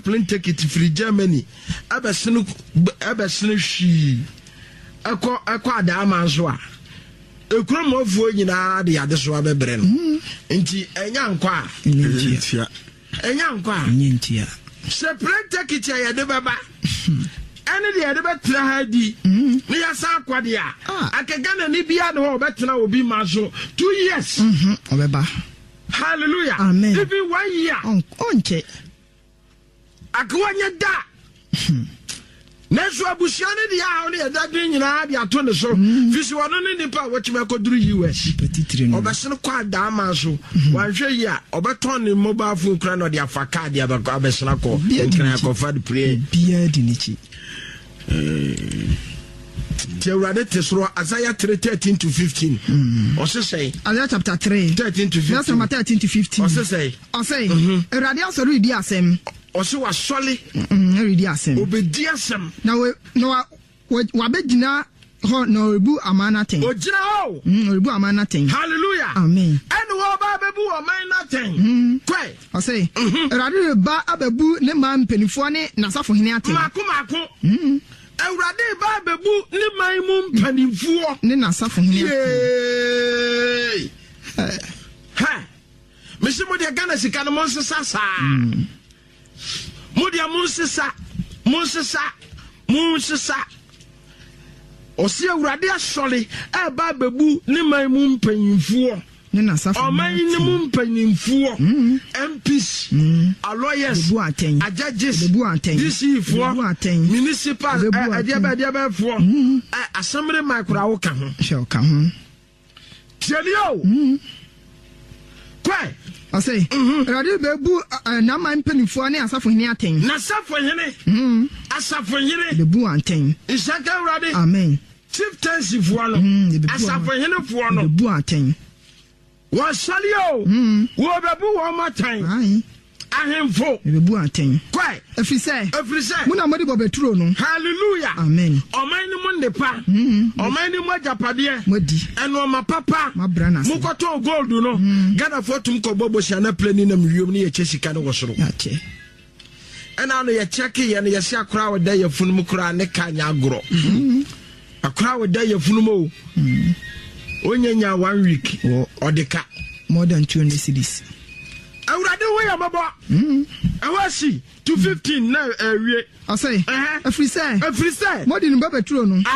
plane ticket free Germany abesino shi akọ adama so a ekromofuo nyina de ade so abebre no nti enya nkwa se plane ticket ya de baba ene de ade betra ha di ne ya sa akwade a akagana ni bia ne ho betena obi ma so 2 years obeba. Hallelujah. Amen. If you 1 year. Onche. Akwanya da. Nesu abusiane dia oni eda din nyina dia to ne so. Fisi wono ne nipa wachima koduru US. Petitiri no. Obesene kwa da ma so. Wanhwe yi a obeton ne mobile phone kra no dia fa card dia abesena ko. Nkran ko fa de pray. Bia di nichi. Tewrade tesoro Isaiah 3:13 to 15. Ose say Isaiah chapter 3 13 to 15. Verse 13 to 15. Ose say Erade asori di asem. Ose wa sole. Eredi asem. Obedi asem. Na wa begina ho na obu amana ten. Ogina ho. Obu amana ten. Hallelujah. Amen. Enu wo ba bebu amana ten. Kwe. Ose Erade ba abebu ne ma mpenifo ne nasafo hene aten. Mako. Ewrade ba bebu ni maimu mpanimfuo ne nasafo hene ha mesimu de Ghana sika no monsesa sa mudia monsesa osi ewrade asole e ba bebu ni maimu mpanimfuo ne nasafo omanyimu mpanimfuo MPs lawyers judges DC for municipal adiaba for assembly micro wo ka ho tielio kwe ase radio bebu na man mpanimfuo ne asafo hene aten na asafo hene bebu aten isaka urade amen chieftaincy for no asafo hene for no bebu aten Wasalio, wo bebu wo matan. Ahemfo. Bebu aten. Kwai. Efrise. Muna modi bobeturo no. Hallelujah. Amen. Oman ni munde pa. Oman ni majapade. Modi. Eno ma papa. Mabrana. Mukoto gold no. Gana fotum ko bobo shana plani na miwom ni ye chesika no wosoro. Ache. Ena no ye check ye no ye se akura wo da ye funum kura ne kanya agoro. Akura wo da ye funum o. Onyanya 1 week odeka more than 200 cedis. Awurade we yamabo awasi 215 na awie asay afrise more than babeturo no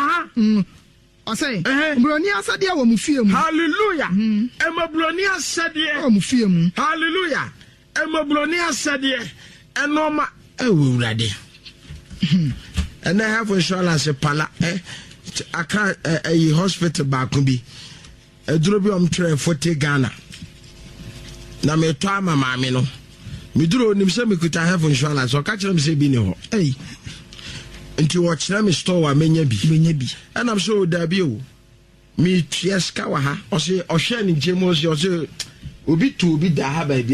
asay broni asade a wo mfie mu hallelujah emabroni asade wo mfie mu hallelujah emabroni asade enoma awurade and I have insurance pala aka a hospital back bi eduro bi omtre 40 Ghana na me to ama maame no me duro nim se me kuta have insurance o ka kire me se bi ni ho nti wo kire me store wa menya bi and am so da bi o me tieska wa ha o se o hwe ni jemo o se obi to obi da ha ba bi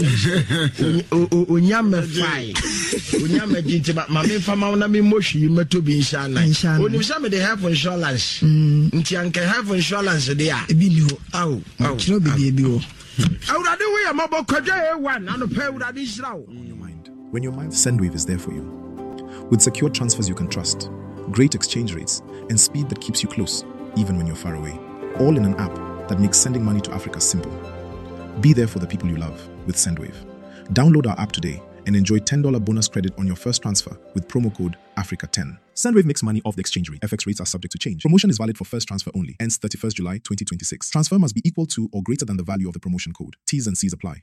onyame fai onyame jinti ma me fama na me moshi meto bi inshallah onim se me dey have insurance nti anka have insurance dey a ebi ni ho kiro bi ebi ho awurade we amabo kwadwa e1 ano pa awurade hira wo. When your mind, Sendwave is there for you. With secure transfers you can trust, great exchange rates, and speed that keeps you close, even when you're far away. All in an app that makes sending money to Africa simple. Be there for the people you love with Sendwave. Download our app today and enjoy $10 bonus credit on your first transfer with promo code Africa10. Sendwave makes money off the exchange rate. FX rates are subject to change. Promotion is valid for first transfer only. Ends 31st July 2026. Transfer must be equal to or greater than the value of the promotion code. T's and C's apply.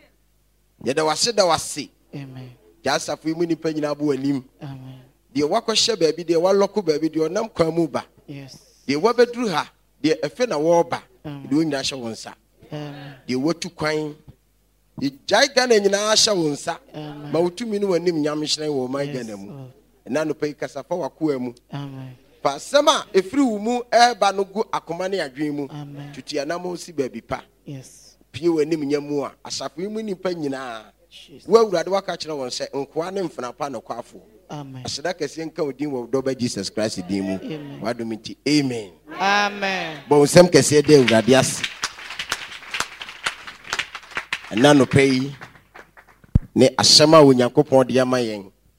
Da wase. Amen. Just a few minutes penny na bu anim. Amen. The wakoshe baby, the waloko baby, the onam kwamuba. Yes. The wabedru ha, the efena woba. Doing nasha wonsa. Amen. The watu kwine. The jaigan and asha wonsa. Ma utumi no anim nyamshire wo manganemu. Na no pay kasafa wakuemu. Amen. Pa sama efri umu eba no gu akomane adwen mu. Amen. Tutia na mo si baby pa. Yes. Pie wanim nyamu a asafu mu ni pa nyina. Wa urade waka kire won se nkoa ne mfana pa no kwafo. Amen. Aseda kese nka odin wo doba Jesus Christ din mu. Wadomiti amen. Amen. Bon sem kese de urade ase. Ana no pay ne asema onyankopon de amayen.